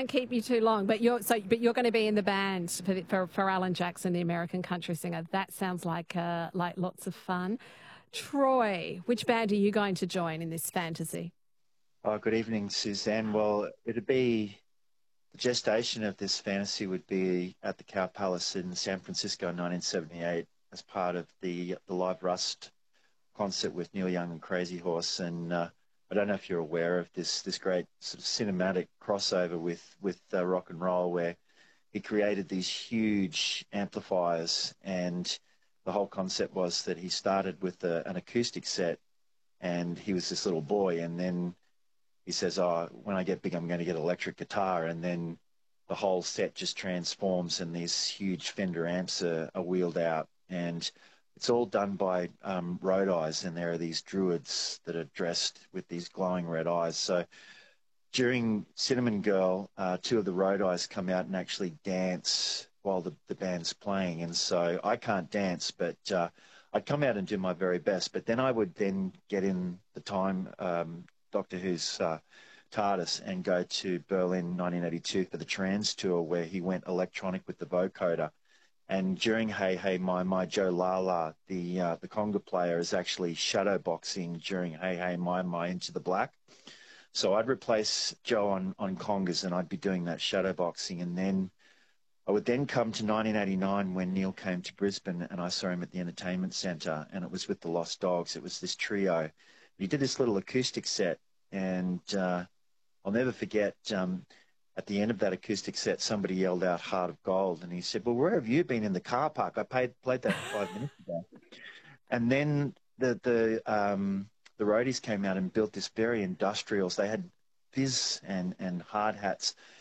can't keep you too long, but you're going to be in the band for Alan Jackson, the American country singer. That sounds like lots of fun. Troy, which band are you going to join in this fantasy? Oh, good evening, Suzanne. Well, it'd be the gestation of this fantasy would be at the Cow Palace in San Francisco in 1978 as part of the Live Rust concert with Neil Young and Crazy Horse. And I don't know if you're aware of this great sort of cinematic crossover with rock and roll, where he created these huge amplifiers, and the whole concept was that he started with an acoustic set, and he was this little boy, and then he says, "Oh, when I get big, I'm going to get electric guitar," and then the whole set just transforms, and these huge Fender amps are wheeled out, and it's all done by Road Eyes, and there are these druids that are dressed with these glowing red eyes. So during Cinnamon Girl, two of the Road Eyes come out and actually dance while the band's playing, and so I can't dance, but I'd come out and do my very best, but then I would then get in the time Doctor Who's TARDIS and go to Berlin 1982 for the Trans Tour, where he went electronic with the vocoder. And during Hey Hey My Joe Lala, the conga player is actually shadowboxing during Hey Hey My Into the Black. So I'd replace Joe on congas, and I'd be doing that shadowboxing. And then I would then come to 1989 when Neil came to Brisbane, and I saw him at the Entertainment Centre, and it was with the Lost Dogs. It was this trio. He did this little acoustic set, and I'll never forget, at the end of that acoustic set, somebody yelled out "Heart of Gold," and he said, "Well, where have you been in the car park? I played that 5 minutes ago." And then the roadies came out and built this very industrial. So they had fizz and hard hats,